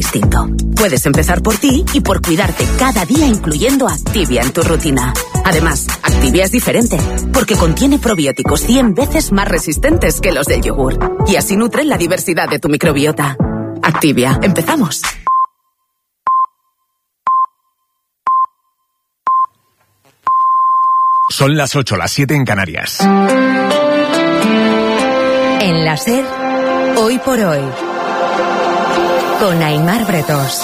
distinto. Puedes empezar por ti y por cuidarte cada día incluyendo Activia en tu rutina. Además, Activia es diferente, porque contiene probióticos 100 veces más resistentes que los del yogur. Y así nutren la diversidad de tu microbiota. Activia, empezamos. Son las 8, las 7 en Canarias. En la SER, Hoy por Hoy, con Aimar Bretos.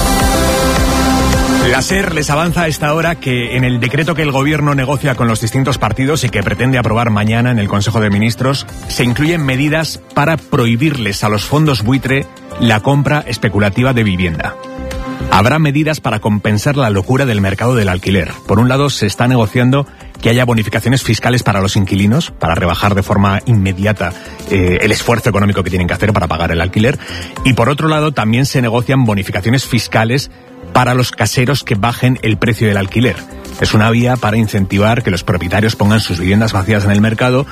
La SER les avanza a esta hora que en el decreto que el Gobierno negocia con los distintos partidos y que pretende aprobar mañana en el Consejo de Ministros, se incluyen medidas para prohibirles a los fondos buitre la compra especulativa de vivienda. Habrá medidas para compensar la locura del mercado del alquiler. Por un lado, se está negociando que haya bonificaciones fiscales para los inquilinos, para rebajar de forma inmediata el esfuerzo económico que tienen que hacer para pagar el alquiler. Y por otro lado, también se negocian bonificaciones fiscales para los caseros que bajen el precio del alquiler. Es una vía para incentivar que los propietarios pongan sus viviendas vacías en el mercado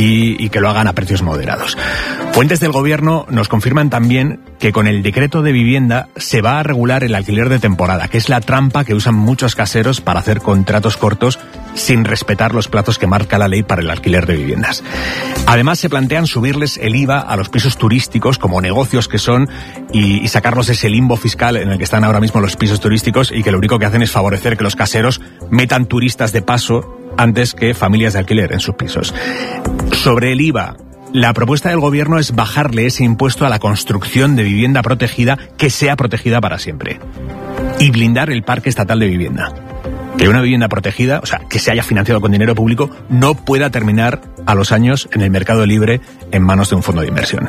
y que lo hagan a precios moderados. Fuentes del Gobierno nos confirman también que con el decreto de vivienda se va a regular el alquiler de temporada, que es la trampa que usan muchos caseros para hacer contratos cortos sin respetar los plazos que marca la ley para el alquiler de viviendas. Además, se plantean subirles el IVA a los pisos turísticos como negocios que son y sacarlos de ese limbo fiscal en el que están ahora mismo los pisos turísticos y que lo único que hacen es favorecer que los caseros metan turistas de paso antes que familias de alquiler en sus pisos. Sobre el IVA, la propuesta del Gobierno es bajarle ese impuesto a la construcción de vivienda protegida que sea protegida para siempre y blindar el parque estatal de vivienda. Que una vivienda protegida, o sea, que se haya financiado con dinero público, no pueda terminar a los años en el mercado libre en manos de un fondo de inversión.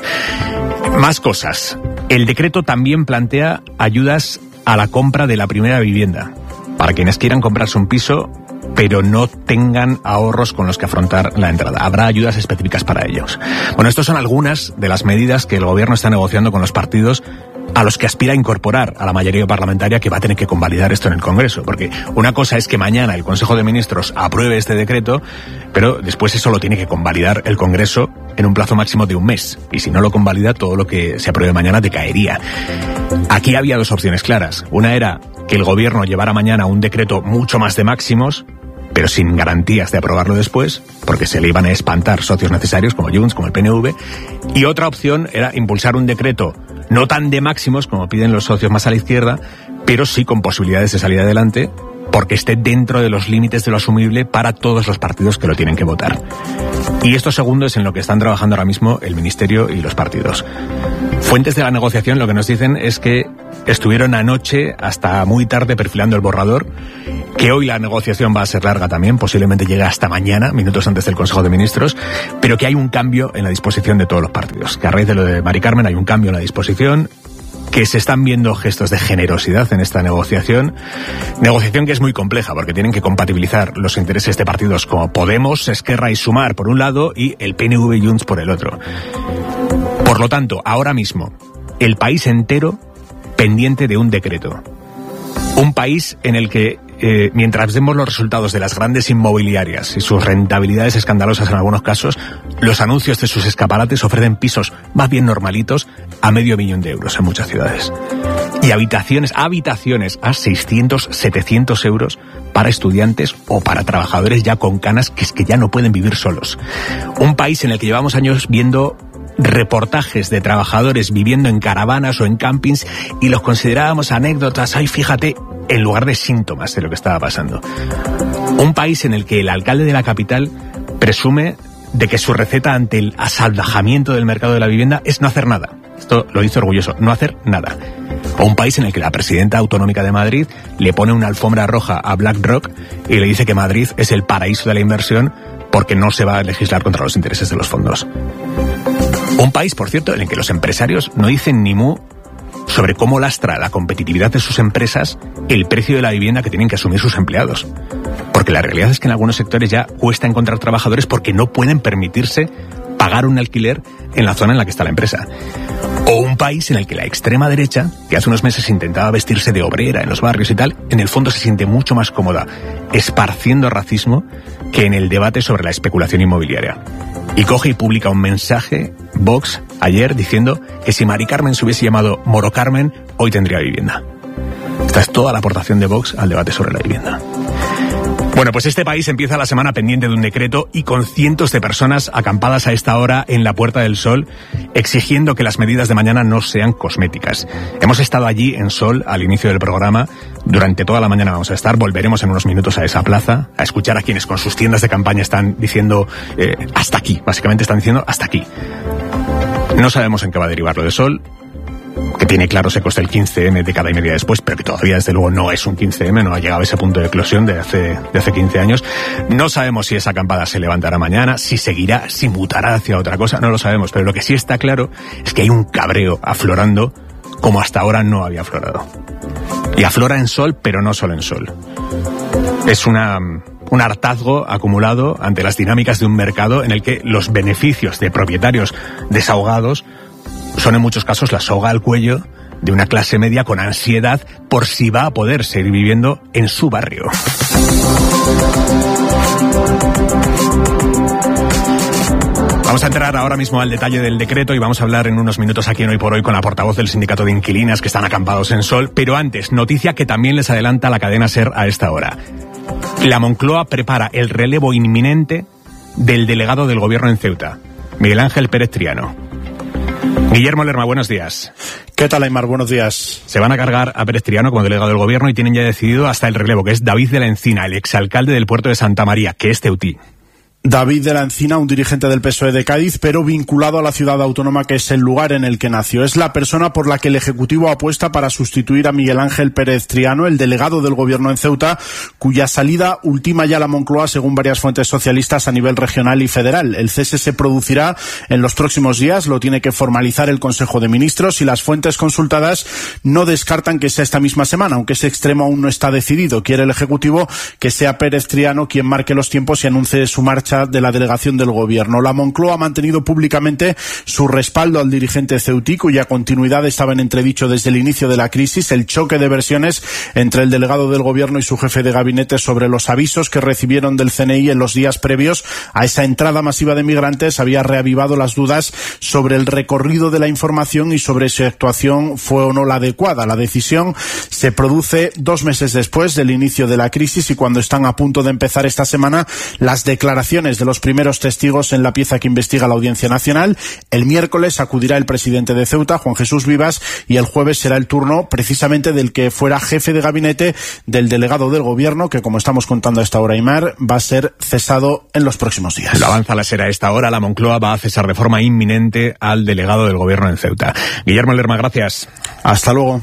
Más cosas. El decreto también plantea ayudas a la compra de la primera vivienda para quienes quieran comprarse un piso pero no tengan ahorros con los que afrontar la entrada. Habrá ayudas específicas para ellos. Bueno, estas son algunas de las medidas que el Gobierno está negociando con los partidos a los que aspira a incorporar a la mayoría parlamentaria que va a tener que convalidar esto en el Congreso. Porque una cosa es que mañana el Consejo de Ministros apruebe este decreto, pero después eso lo tiene que convalidar el Congreso en un plazo máximo de un mes. Y si no lo convalida, todo lo que se apruebe mañana decaería. Aquí había dos opciones claras. Una era que el Gobierno llevara mañana un decreto mucho más de máximos, pero sin garantías de aprobarlo después, porque se le iban a espantar socios necesarios como Junts, como el PNV. Y otra opción era impulsar un decreto no tan de máximos como piden los socios más a la izquierda, pero sí con posibilidades de salir adelante, porque esté dentro de los límites de lo asumible para todos los partidos que lo tienen que votar. Y esto segundo es en lo que están trabajando ahora mismo el Ministerio y los partidos. Fuentes de la negociación lo que nos dicen es que estuvieron anoche hasta muy tarde perfilando el borrador, que hoy la negociación va a ser larga también, posiblemente llegue hasta mañana, minutos antes del Consejo de Ministros, pero que hay un cambio en la disposición de todos los partidos, que a raíz de lo de Mari Carmen hay un cambio en la disposición, que se están viendo gestos de generosidad en esta negociación que es muy compleja porque tienen que compatibilizar los intereses de partidos como Podemos, Esquerra y Sumar por un lado y el PNV y Junts por el otro. Por lo tanto, ahora mismo, el país entero pendiente de un decreto. Un país en el que, mientras vemos los resultados de las grandes inmobiliarias y sus rentabilidades escandalosas en algunos casos, los anuncios de sus escaparates ofrecen pisos más bien normalitos a €500,000 en muchas ciudades. Y habitaciones a 600, 700 euros para estudiantes o para trabajadores ya con canas que es que ya no pueden vivir solos. Un país en el que llevamos años viendo reportajes de trabajadores viviendo en caravanas o en campings y los considerábamos anécdotas, ay, fíjate, en lugar de síntomas de lo que estaba pasando. Un país en el que el alcalde de la capital presume de que su receta ante el asalvajamiento del mercado de la vivienda es no hacer nada. Esto lo dice orgulloso, no hacer nada. O un país en el que la presidenta autonómica de Madrid le pone una alfombra roja a BlackRock y le dice que Madrid es el paraíso de la inversión porque no se va a legislar contra los intereses de los fondos. Un país, por cierto, en el que los empresarios no dicen ni mu sobre cómo lastra la competitividad de sus empresas el precio de la vivienda que tienen que asumir sus empleados. Porque la realidad es que en algunos sectores ya cuesta encontrar trabajadores porque no pueden permitirse pagar un alquiler en la zona en la que está la empresa. O un país en el que la extrema derecha, que hace unos meses intentaba vestirse de obrera en los barrios y tal, en el fondo se siente mucho más cómoda esparciendo racismo que en el debate sobre la especulación inmobiliaria. Y coge y publica un mensaje, Vox, ayer diciendo que si Mari Carmen se hubiese llamado Moro Carmen, hoy tendría vivienda. Esta es toda la aportación de Vox al debate sobre la vivienda. Bueno, pues este país empieza la semana pendiente de un decreto y con cientos de personas acampadas a esta hora en la Puerta del Sol, exigiendo que las medidas de mañana no sean cosméticas. Hemos estado allí en Sol al inicio del programa. Durante toda la mañana vamos a estar. Volveremos en unos minutos a esa plaza, a escuchar a quienes con sus tiendas de campaña están diciendo hasta aquí. Básicamente están diciendo hasta aquí. No sabemos en qué va a derivar lo de Sol, que tiene claros ecos del 15M década y media después, pero que todavía desde luego no es un 15M, no ha llegado a ese punto de eclosión de hace 15 años. No sabemos si esa acampada se levantará mañana, si seguirá, si mutará hacia otra cosa, no lo sabemos, pero lo que sí está claro es que hay un cabreo aflorando como hasta ahora no había aflorado. Y aflora en Sol, pero no solo en Sol. Es un hartazgo acumulado ante las dinámicas de un mercado en el que los beneficios de propietarios desahogados son en muchos casos la soga al cuello de una clase media con ansiedad por si va a poder seguir viviendo en su barrio. Vamos a entrar ahora mismo al detalle del decreto y vamos a hablar en unos minutos aquí en Hoy por Hoy con la portavoz del sindicato de inquilinas que están acampados en Sol. Pero antes, noticia que también les adelanta la cadena SER a esta hora. La Moncloa prepara el relevo inminente del delegado del gobierno en Ceuta, Miguel Ángel Pérez Triano. Guillermo Lerma, buenos días. ¿Qué tal, Aymar? Buenos días. Se van a cargar a Pérez Triano como delegado del gobierno y tienen ya decidido hasta el relevo, que es David de la Encina, el exalcalde del puerto de Santa María, que es ceutí. David de la Encina, un dirigente del PSOE de Cádiz, pero vinculado a la ciudad autónoma que es el lugar en el que nació. Es la persona por la que el Ejecutivo apuesta para sustituir a Miguel Ángel Pérez Triano, el delegado del gobierno en Ceuta, cuya salida ultima ya la Moncloa según varias fuentes socialistas a nivel regional y federal. El cese se producirá en los próximos días, lo tiene que formalizar el Consejo de Ministros y las fuentes consultadas no descartan que sea esta misma semana, aunque ese extremo aún no está decidido. Quiere el Ejecutivo que sea Pérez Triano quien marque los tiempos y anuncie su marcha de la delegación del gobierno. La Moncloa ha mantenido públicamente su respaldo al dirigente ceutí, cuya continuidad estaba en entredicho desde el inicio de la crisis. El choque de versiones entre el delegado del gobierno y su jefe de gabinete sobre los avisos que recibieron del CNI en los días previos a esa entrada masiva de migrantes había reavivado las dudas sobre el recorrido de la información y sobre si su actuación fue o no la adecuada. La decisión se produce 2 meses después del inicio de la crisis y cuando están a punto de empezar esta semana las declaraciones de los primeros testigos en la pieza que investiga la Audiencia Nacional. El miércoles acudirá el presidente de Ceuta, Juan Jesús Vivas, y el jueves será el turno precisamente del que fuera jefe de gabinete del delegado del gobierno, que como estamos contando a esta hora, Aymar, va a ser cesado en los próximos días. Lo avanza la SER a esta hora. La Moncloa va a cesar de forma inminente al delegado del gobierno en Ceuta. Guillermo Lerma, gracias. Hasta luego.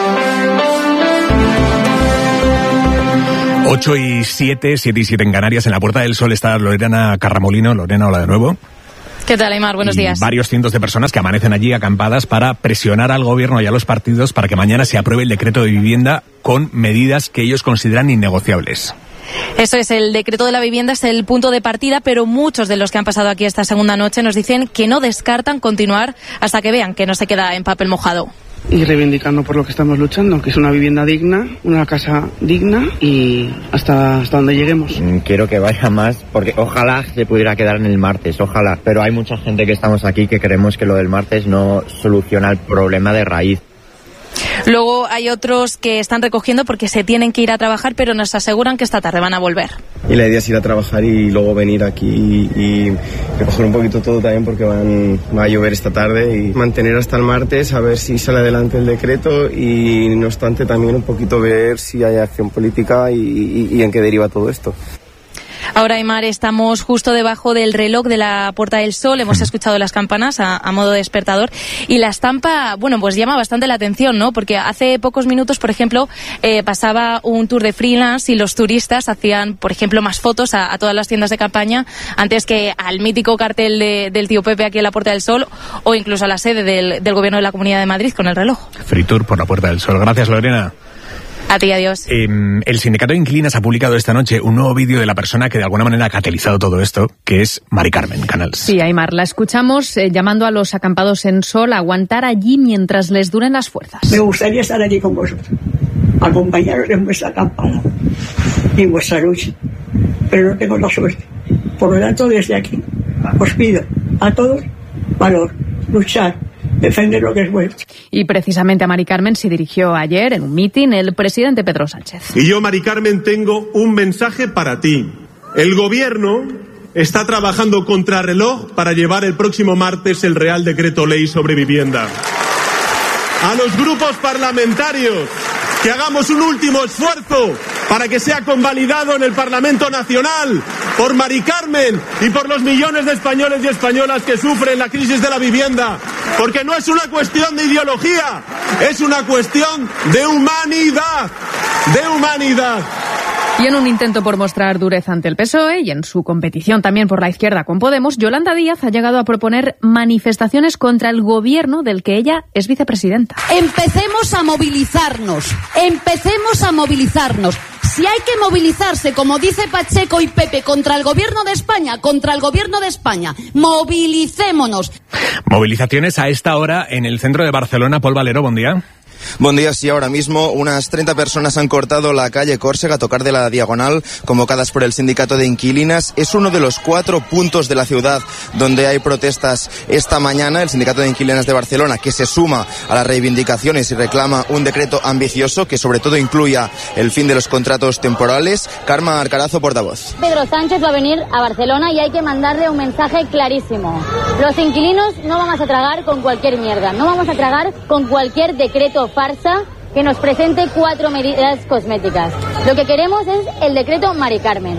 8:07 en Canarias. En la Puerta del Sol está Lorena Carramolino. Lorena, hola de nuevo. ¿Qué tal, Aymar? Buenos días. Varios cientos de personas que amanecen allí acampadas para presionar al gobierno y a los partidos para que mañana se apruebe el decreto de vivienda con medidas que ellos consideran innegociables. Eso es, el decreto de la vivienda es el punto de partida, pero muchos de los que han pasado aquí esta segunda noche nos dicen que no descartan continuar hasta que vean que no se queda en papel mojado. Y reivindicando por lo que estamos luchando, que es una vivienda digna, una casa digna y hasta donde lleguemos. Quiero que vaya más, porque ojalá se pudiera quedar en el martes, ojalá. Pero hay mucha gente que estamos aquí que creemos que lo del martes no soluciona el problema de raíz. Luego hay otros que están recogiendo porque se tienen que ir a trabajar, pero nos aseguran que esta tarde van a volver. Y la idea es ir a trabajar y luego venir aquí y recoger un poquito todo también porque va a llover esta tarde y mantener hasta el martes a ver si sale adelante el decreto y no obstante también un poquito ver si hay acción política y en qué deriva todo esto. Ahora, Aymar, estamos justo debajo del reloj de la Puerta del Sol. Hemos escuchado las campanas a modo de despertador. Y la estampa, bueno, pues llama bastante la atención, ¿no? Porque hace pocos minutos, por ejemplo, pasaba un tour de freelance y los turistas hacían, por ejemplo, más fotos a todas las tiendas de campaña antes que al mítico cartel del tío Pepe aquí en la Puerta del Sol o incluso a la sede del Gobierno de la Comunidad de Madrid con el reloj. Free tour por la Puerta del Sol. Gracias, Lorena. A ti, adiós. El sindicato de inquilinas ha publicado esta noche un nuevo vídeo de la persona que de alguna manera ha catalizado todo esto, que es Mari Carmen Canals. Sí, Aymar, la escuchamos llamando a los acampados en Sol a aguantar allí mientras les duren las fuerzas. Me gustaría estar allí con vosotros, acompañaros en vuestra acampada y en vuestra lucha, pero no tengo la suerte. Por lo tanto, desde aquí os pido a todos valor, luchar, defender lo que es bueno. Y precisamente a Mari Carmen se dirigió ayer en un mitin el presidente Pedro Sánchez. Y yo, Mari Carmen, tengo un mensaje para ti. El gobierno está trabajando contrarreloj para llevar el próximo martes el Real Decreto Ley sobre vivienda. A los grupos parlamentarios, que hagamos un último esfuerzo para que sea convalidado en el Parlamento Nacional por Mari Carmen y por los millones de españoles y españolas que sufren la crisis de la vivienda, porque no es una cuestión de ideología, es una cuestión de humanidad, de humanidad. Y en un intento por mostrar dureza ante el PSOE y en su competición también por la izquierda con Podemos, Yolanda Díaz ha llegado a proponer manifestaciones contra el gobierno del que ella es vicepresidenta. Empecemos a movilizarnos, Si hay que movilizarse, como dice Pacheco y Pepe, contra el gobierno de España, movilicémonos. Movilizaciones a esta hora en el centro de Barcelona. Paul Valero, buen día. Buen día, sí, ahora mismo unas 30 personas han cortado la calle Córcega a tocar de la Diagonal, convocadas por el sindicato de inquilinas. Es uno de los 4 puntos de la ciudad donde hay protestas esta mañana. El sindicato de inquilinas de Barcelona, que se suma a las reivindicaciones y reclama un decreto ambicioso que sobre todo incluya el fin de los contratos temporales. Carme Arcarazo, portavoz. Pedro Sánchez va a venir a Barcelona y hay que mandarle un mensaje clarísimo. Los inquilinos no vamos a tragar con cualquier mierda, no vamos a tragar con cualquier decreto farsa que nos presente 4 medidas cosméticas. Lo que queremos es el decreto Mari Carmen.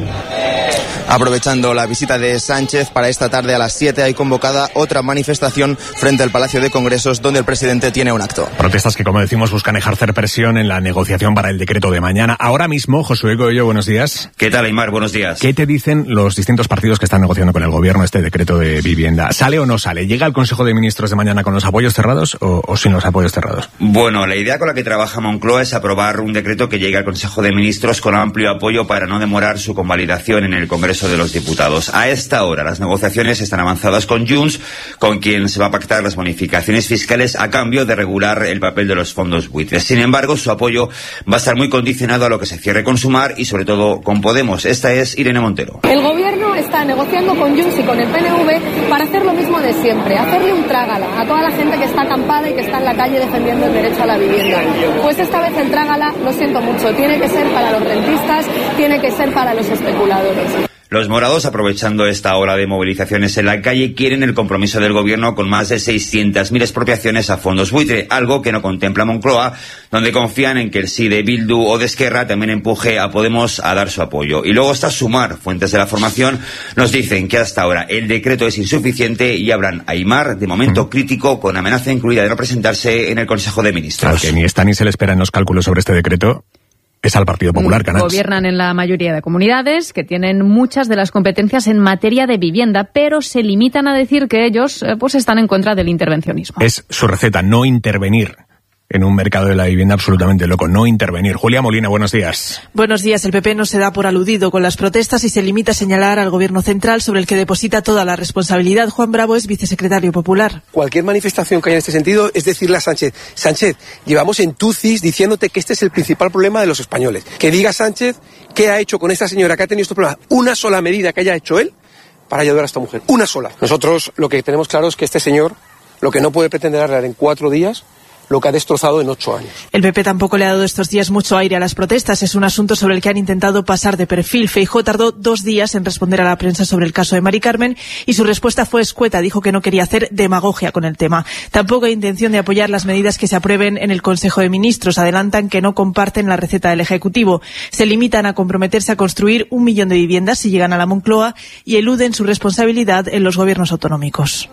Aprovechando la visita de Sánchez, para esta tarde a las 7 hay convocada otra manifestación frente al Palacio de Congresos, donde el presidente tiene un acto. Protestas que, como decimos, buscan ejercer presión en la negociación para el decreto de mañana. Ahora mismo, Josué Coello, buenos días. ¿Qué tal, Aimar? Buenos días. ¿Qué te dicen los distintos partidos que están negociando con el gobierno este decreto de vivienda? ¿Sale o no sale? ¿Llega al Consejo de Ministros de mañana con los apoyos cerrados o sin los apoyos cerrados? Bueno, la idea con la que trabaja Moncloa es aprobar un decreto que llegue al Consejo de Ministros con amplio apoyo para no demorar su convalidación en el Congreso de los Diputados. A esta hora las negociaciones están avanzadas con Junts, con quien se va a pactar las bonificaciones fiscales a cambio de regular el papel de los fondos buitres. Sin embargo, su apoyo va a estar muy condicionado a lo que se cierre con Sumar y sobre todo con Podemos. Esta es Irene Montero. El gobierno está negociando con Junts y con el PNV para hacer lo mismo de siempre, hacerle un trágala a toda la gente que está acampada y que está en la calle defendiendo el derecho a la vivienda. Pues esta vez el trágala, lo siento mucho, tiene que ser para los rentistas, tiene que ser para los especuladores. Los morados, aprovechando esta ola de movilizaciones en la calle, quieren el compromiso del gobierno con más de 600.000 expropiaciones a fondos buitre, algo que no contempla Moncloa, donde confían en que el sí de Bildu o de Esquerra también empuje a Podemos a dar su apoyo. Y luego está Sumar. Fuentes de la formación nos dicen que hasta ahora el decreto es insuficiente y hablan Aimar de momento crítico, con amenaza incluida de no presentarse en el Consejo de Ministros. Al que ni está ni se le espera en los cálculos sobre este decreto es al Partido Popular, Canals. Gobiernan en la mayoría de comunidades que tienen muchas de las competencias en materia de vivienda, pero se limitan a decir que ellos pues están en contra del intervencionismo. Es su receta, no intervenir en un mercado de la vivienda absolutamente loco, no intervenir. Julia Molina, buenos días. Buenos días. El PP no se da por aludido con las protestas y se limita a señalar al Gobierno central, sobre el que deposita toda la responsabilidad. Juan Bravo es vicesecretario popular. Cualquier manifestación que haya en este sentido es decirle a Sánchez: Sánchez, llevamos en tucis diciéndote que este es el principal problema de los españoles. Que diga Sánchez qué ha hecho con esta señora que ha tenido estos problemas. Una sola medida que haya hecho él para ayudar a esta mujer. Una sola. Nosotros lo que tenemos claro es que este señor lo que no puede pretender arreglar en 4 días lo que ha destrozado en 8 años. El PP tampoco le ha dado estos días mucho aire a las protestas. Es un asunto sobre el que han intentado pasar de perfil. Feijóo tardó 2 días en responder a la prensa sobre el caso de Mari Carmen y su respuesta fue escueta. Dijo que no quería hacer demagogia con el tema. Tampoco hay intención de apoyar las medidas que se aprueben en el Consejo de Ministros. Adelantan que no comparten la receta del Ejecutivo. Se limitan a comprometerse a construir 1 millón de viviendas si llegan a la Moncloa y eluden su responsabilidad en los gobiernos autonómicos.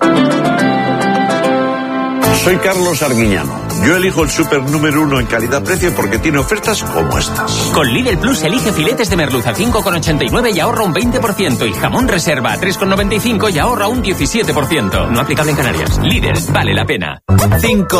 Soy Carlos Arguiñano. Yo elijo el súper número 1 en calidad-precio porque tiene ofertas como estas. Con Lidl Plus elige filetes de merluza 5,89 y ahorra un 20%. Y jamón reserva a 3,95 y ahorra un 17%. No aplicable en Canarias. Lidl, vale la pena. 5